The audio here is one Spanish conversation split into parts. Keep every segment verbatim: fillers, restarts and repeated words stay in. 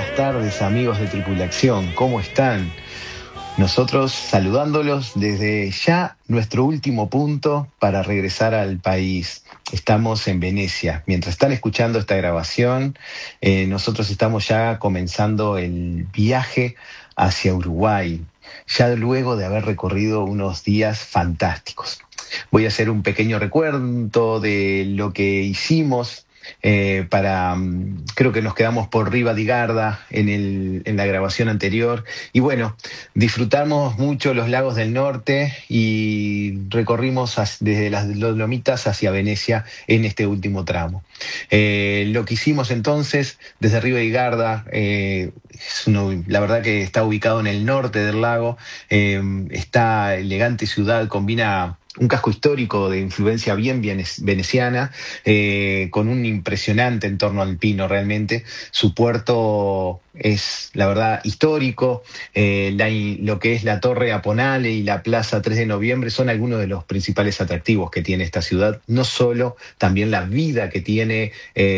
buenas tardes, amigos de Tripulación, ¿cómo están? Nosotros saludándolos desde ya nuestro último punto para regresar al país. Estamos en Venecia. Mientras están escuchando esta grabación, eh, nosotros estamos ya comenzando el viaje hacia Uruguay, ya luego de haber recorrido unos días fantásticos. Voy a hacer un pequeño recuento de lo que hicimos. Eh, para, creo que nos quedamos por Riva di Garda en, el, en la grabación anterior y bueno, disfrutamos mucho los lagos del norte y recorrimos desde las Dolomitas hacia Venecia en este último tramo. Eh, lo que hicimos entonces desde Riva di Garda, eh, es uno, la verdad que está ubicado en el norte del lago, eh, esta elegante ciudad combina un casco histórico de influencia bien, bien veneciana, eh, con un impresionante entorno alpino realmente. Su puerto es, la verdad, histórico. Eh, la, lo que es la Torre Aponale y la Plaza tres de noviembre son algunos de los principales atractivos que tiene esta ciudad. No solo, también la vida que tiene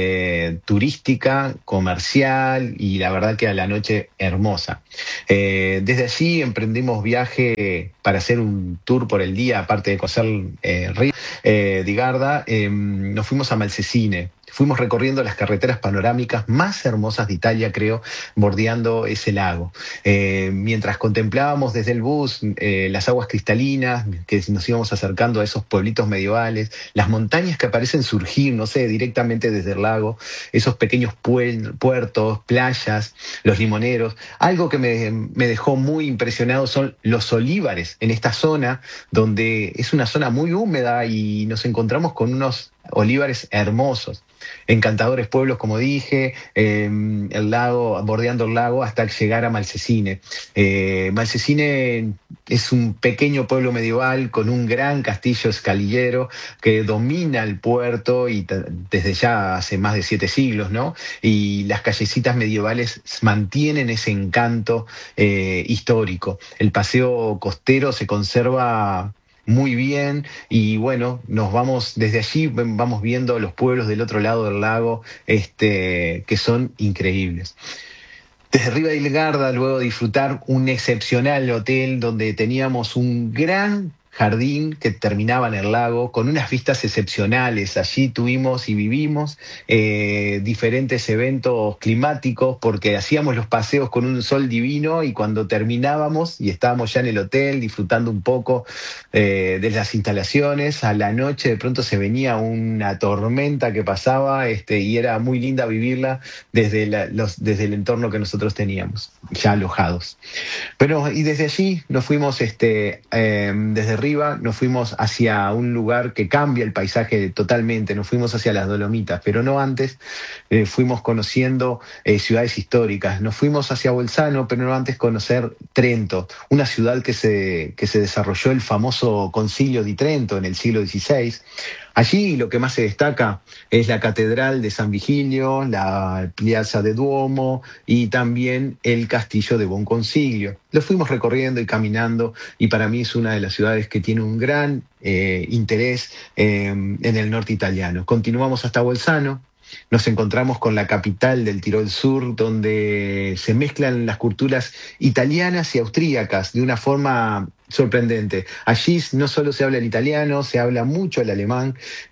eh, turística, comercial y la verdad que a la noche hermosa. Eh, desde allí emprendimos viaje para hacer un tour por el día, aparte de conocer eh, Riva eh, di Garda, eh, nos fuimos a Malcesine. Fuimos recorriendo las carreteras panorámicas más hermosas de Italia, creo, bordeando ese lago. Eh, mientras contemplábamos desde el bus eh, las aguas cristalinas, que nos íbamos acercando a esos pueblitos medievales, las montañas que parecen surgir, no sé, directamente desde el lago, esos pequeños puertos, playas, los limoneros. Algo que me, me dejó muy impresionado son los olivares en esta zona, donde es una zona muy húmeda y nos encontramos con unos olivares hermosos. Encantadores pueblos, como dije, eh, el lago, bordeando el lago hasta llegar a Malcesine. Eh, Malcesine es un pequeño pueblo medieval con un gran castillo escalillero que domina el puerto y t- desde ya hace más de siete siglos, ¿no? Y las callecitas medievales mantienen ese encanto eh, histórico. El paseo costero se conserva muy bien y bueno, nos vamos desde allí, vamos viendo los pueblos del otro lado del lago, este, que son increíbles. Desde Riva di Garda, luego de disfrutar un excepcional hotel donde teníamos un gran jardín que terminaba en el lago, con unas vistas excepcionales. Allí tuvimos y vivimos eh, diferentes eventos climáticos porque hacíamos los paseos con un sol divino y cuando terminábamos y estábamos ya en el hotel disfrutando un poco eh, de las instalaciones, a la noche de pronto se venía una tormenta que pasaba este, y era muy linda vivirla desde, la, los, desde el entorno que nosotros teníamos, ya alojados. Pero y desde allí nos fuimos, este, eh, desde arriba, nos fuimos hacia un lugar que cambia el paisaje totalmente, nos fuimos hacia las Dolomitas, pero no antes, eh, fuimos conociendo eh, ciudades históricas, nos fuimos hacia Bolzano, pero no antes conocer Trento, una ciudad que se, que se desarrolló el famoso Concilio di Trento en el siglo dieciséis. Allí lo que más se destaca es la Catedral de San Vigilio, la Piazza del Duomo y también el Castillo de Buonconsiglio. Lo fuimos recorriendo y caminando y para mí es una de las ciudades que tiene un gran eh, interés eh, en el norte italiano. Continuamos hasta Bolzano. Nos encontramos con la capital del Tirol Sur, donde se mezclan las culturas italianas y austríacas de una forma sorprendente. Allí no solo se habla el italiano, se habla mucho el alemán,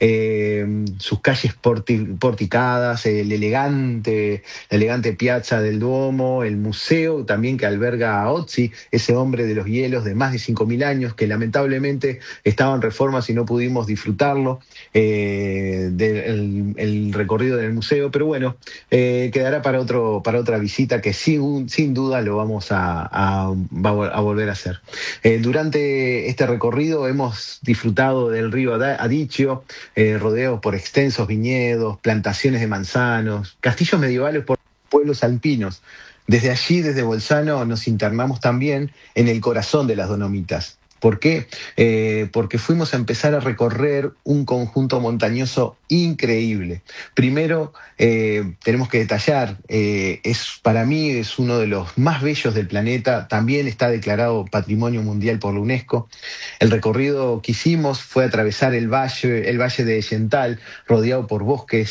eh, sus calles porti- porticadas, el elegante, la elegante piazza del Duomo, el museo también que alberga a Ozzi, ese hombre de los hielos de más de cinco mil años, que lamentablemente estaba en reformas y no pudimos disfrutarlo, eh, del el recorrido del museo, pero bueno, eh, quedará para, otro, para otra visita que sin, sin duda lo vamos a, a, a volver a hacer. Eh, Durante este recorrido hemos disfrutado del río Adiccio, eh, rodeado por extensos viñedos, plantaciones de manzanos, castillos medievales por pueblos alpinos. Desde allí, desde Bolzano, nos internamos también en el corazón de las Dolomitas. ¿Por qué? Eh, porque fuimos a empezar a recorrer un conjunto montañoso increíble. Primero, eh, tenemos que detallar, eh, es, para mí es uno de los más bellos del planeta, también está declarado Patrimonio Mundial por la UNESCO. El recorrido que hicimos fue atravesar el valle, el valle de Yenttal, rodeado por bosques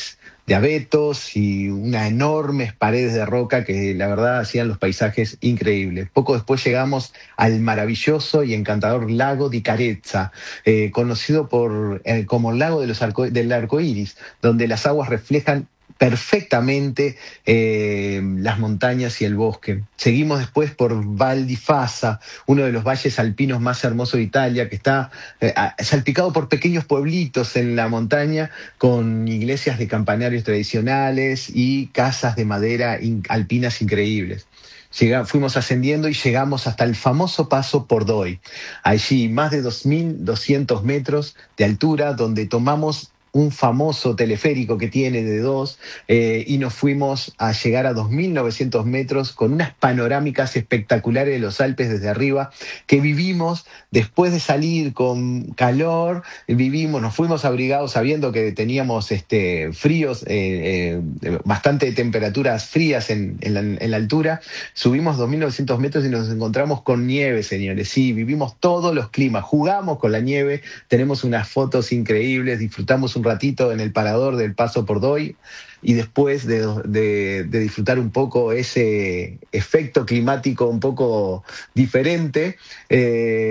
de abetos y unas enormes paredes de roca que la verdad hacían los paisajes increíbles. Poco después llegamos al maravilloso y encantador lago di Carezza, eh, conocido por, eh, como el lago de los arco, del arco iris, donde las aguas reflejan perfectamente eh, las montañas y el bosque. Seguimos después por Val di Fasa, uno de los valles alpinos más hermosos de Italia, que está eh, salpicado por pequeños pueblitos en la montaña, con iglesias de campanarios tradicionales y casas de madera in, alpinas increíbles. Llega, fuimos ascendiendo y llegamos hasta el famoso paso Pordoi. Allí más de dos mil doscientos metros de altura, donde tomamos un famoso teleférico que tiene de dos, eh, y nos fuimos a llegar a dos mil novecientos metros con unas panorámicas espectaculares de los Alpes desde arriba, que vivimos después de salir con calor, vivimos, nos fuimos abrigados sabiendo que teníamos este, fríos, eh, eh, bastante temperaturas frías en, en, la, en la altura, subimos dos mil novecientos metros y nos encontramos con nieve, señores, sí, vivimos todos los climas, jugamos con la nieve, tenemos unas fotos increíbles, disfrutamos un ratito en el parador del Paso Pordoi y después de, de, de disfrutar un poco ese efecto climático un poco diferente, eh,